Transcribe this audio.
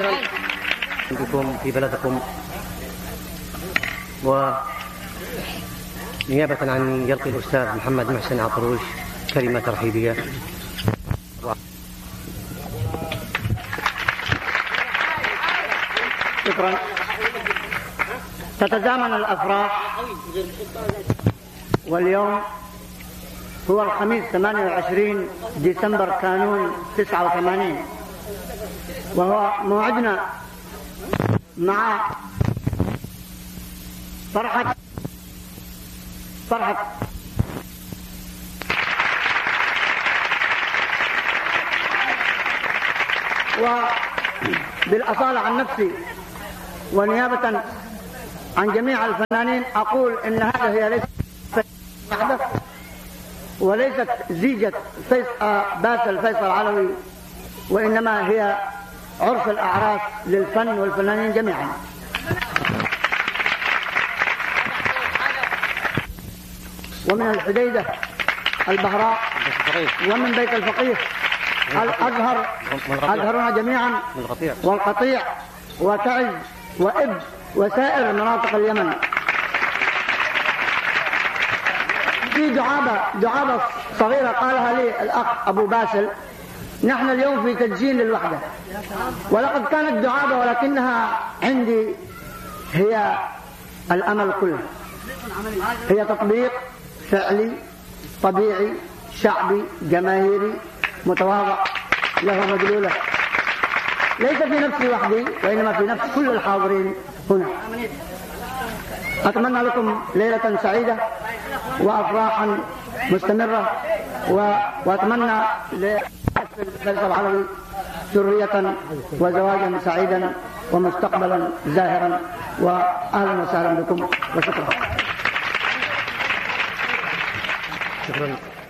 شكرا بكم في بلدكم، ونيابة عن يلقي الأستاذ محمد محسن عطروش كلمة ترحيبية. شكرا. تتزامن الأفراح، واليوم هو الخميس 28 ديسمبر كانون 89، وهو موعدنا مع فرحة وبالأصالة عن نفسي ونيابة عن جميع الفنانين أقول إن هذا هي ليست وحدة وليست زيجة باسل فيصل علوي، وإنما هي عرس الأعراس للفن والفنانين جميعا. ومن الحديدة البهراء ومن بيت الفقيه أزهرنا جميعا، والقطيع وتعز وإب وسائر مناطق اليمن. في دعابة صغيرة قالها لي الأخ أبو باسل: نحن اليوم في تدجين للوحدة، ولقد كانت دعابة ولكنها عندي هي الأمل كله، هي تطبيق فعلي طبيعي شعبي جماهيري متواضع له مدلولة، ليس في نفسي وحدي وإنما في نفس كل الحاضرين هنا. أتمنى لكم ليلة سعيدة وأفراحا مستمرة، وأتمنى لفيصل علوي ذرية وزواجا سعيدا ومستقبلا زاهرا، وأهلا وسهلا بكم وشكرا. شكرا.